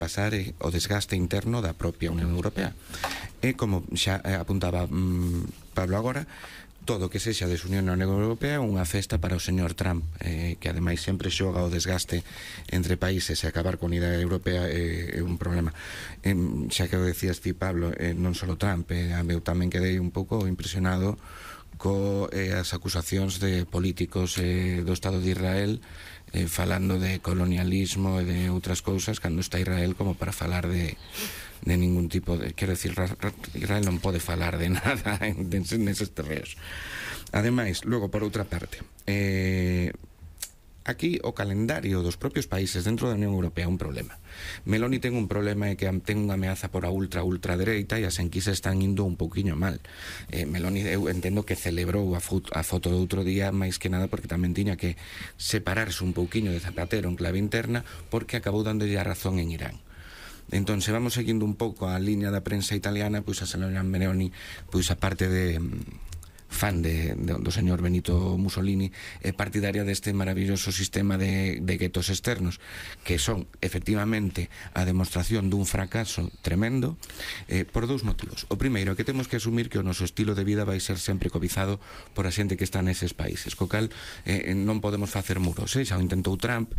pasar o desgaste interno da propia Unión Europea. E como xa apuntaba Pablo agora, todo o que sexa desunión na Unión Europea é unha festa para o señor Trump, que ademais sempre xoga o desgaste entre países, e acabar con a unidade europea é un problema. Xa que o decías ti, Pablo, non só Trump, eu tamén quedei un pouco impresionado as acusacións de políticos do Estado de Israel falando de colonialismo e de outras cousas cando está Israel como para falar de ningún tipo de... Quero decir, Israel non pode falar de nada neses terreos. Ademais, logo, por outra parte, aquí o calendario dos propios países dentro da Unión Europea é un problema. Meloni ten un problema, é que ten unha ameaza por a ultradereita e as enquisas están indo un pouquiño mal. Meloni, eu entendo que celebrou a foto do outro día máis que nada porque tamén tiña que separarse un pouquiño de Zapatero en clave interna, porque acabou dándolle a razón en Irán. Entón, se vamos seguindo un pouco a liña da prensa italiana, pois a señora Meloni, pois a parte de fan do señor Benito Mussolini, é partidaria deste maravilloso sistema de guetos externos, que son efectivamente a demostración dun fracaso tremendo, por dous motivos. O primeiro é que temos que asumir que o noso estilo de vida vai ser sempre cobizado por a xente que está neses países, co cal non podemos facer muros. Xa o intentou Trump,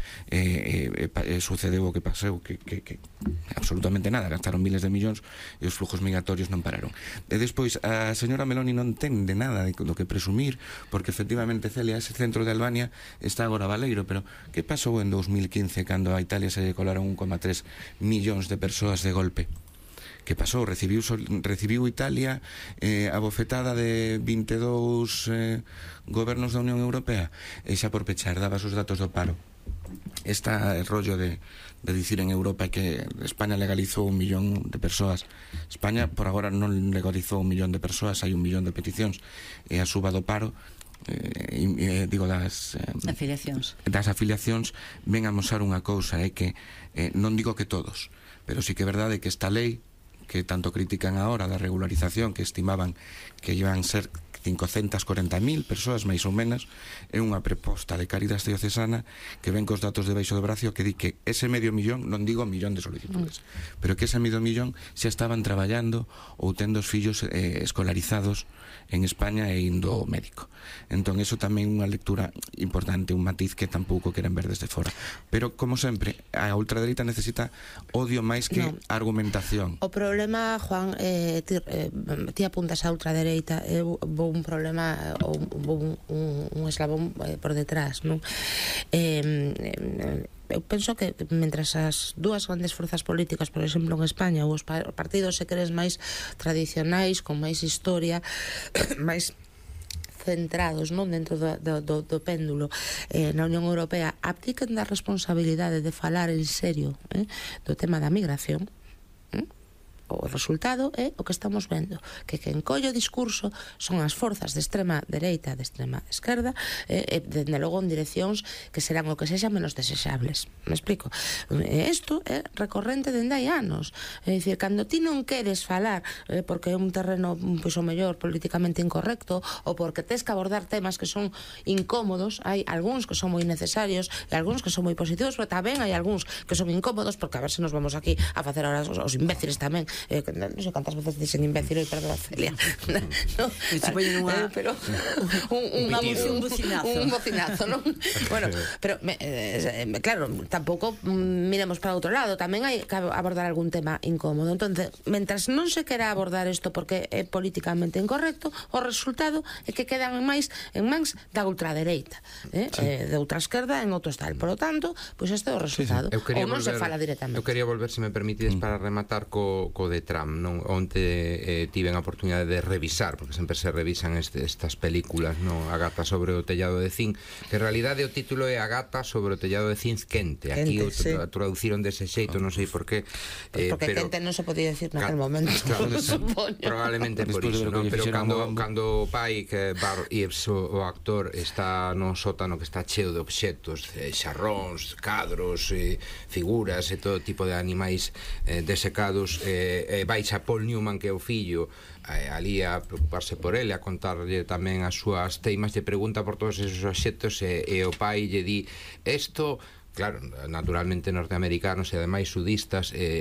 sucedeu o que pasou, que absolutamente nada, gastaron miles de millóns e os flujos migratorios non pararon. E despois, a señora Meloni non ten de nada do que presumir, porque efectivamente, Celia, ese centro de Albania está agora baleiro, pero que pasou en 2015 cando a Italia se lle colaron 1,3 millóns de persoas de golpe? Que pasou? Recibiu Italia a bofetada de 22 gobernos da Unión Europea, e xa por pechar daba os datos do paro. Esta rollo de dicir en Europa que España legalizou 1 millón de persoas. España por agora non legalizou 1 millón de persoas, hai 1 millón de peticións, e a suba do paro, digo, das afiliacións ven a mostrar unha cousa, é que non digo que todos, pero sí que é verdade que esta lei que tanto critican agora da regularización, que estimaban que iban ser 540.000 persoas máis ou menos, é unha proposta de Cáritas Diocesana que ven cos datos debaixo do brazo, que di que ese medio millón, non digo millón de solicitudes, pero que ese medio millón xa estaban traballando ou tendo os fillos escolarizados en España e indo ao médico. Entón, eso tamén é unha lectura importante, un matiz que tampouco queren ver desde fora. Pero, como sempre, a ultradereita necesita odio máis que argumentación. O problema, Juan, ti apuntas a ultradereita, vou un problema ou un eslabón por detrás, non? Eu penso que mentras as dúas grandes forzas políticas, por exemplo en España, ou os partidos se queres máis tradicionais, con máis historia, máis centrados, non, dentro do péndulo na Unión Europea, abdiquen da responsabilidade de falar en serio do tema da migración, o resultado é o que estamos vendo, que quen colle o discurso son as forzas de extrema dereita, de extrema esquerda, dende logo en direccións que serán o que sexa menos desexables. Me explico? Isto é recorrente dende hai anos. É dicir, cando ti non queres falar porque é un terreno, pois, o mellor políticamente incorrecto, ou porque tes que abordar temas que son incómodos, hai algúns que son moi necesarios e algúns que son moi positivos, pero tamén hai algúns que son incómodos, porque a ver se nos vamos aquí a facer ahora os imbéciles tamén. Non sei cantas veces dixen imbécil hoy, perdón, Celia. Pero un bocinazo, non? Bueno, pero claro, tampouco miremos para outro lado, tamén hai que abordar algún tema incómodo. Entonces, mentras non se quera abordar isto porque é políticamente incorrecto, o resultado é que quedan en mans da ultradereita, de ultraesquerda en outro tal. Por lo tanto, pois este é o resultado. Ou non se fala directamente. Eu quería volver, se me permitides, para rematar co de Trump. Onte tiven a oportunidade de revisar, porque sempre se revisan estas películas, A gata sobre o tellado de zinc, que en realidade o título é A gata sobre o tellado de zinc quente. Aquí o traduciron dese xeito, non sei por qué, porque quente non se podía decir naquele momento. Probablemente por iso, pero cando o pai, que Bar Ives, o actor, está no sótano que está cheo de obxectos, xarróns, cadros, figuras e todo tipo de animais desecados, baixa Paul Newman, que é o fillo, ali a preocuparse por ele, a contarlle tamén as súas teimas, lle pregunta por todos esos obxectos, e o pai lle di: isto claro, naturalmente norteamericanos e ademais sudistas,